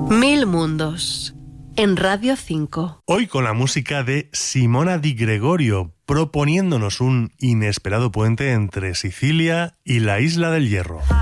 Mil mundos, en Radio 5. Hoy con la música de Simona Di Gregorio, proponiéndonos un inesperado puente entre Sicilia y la Isla del Hierro.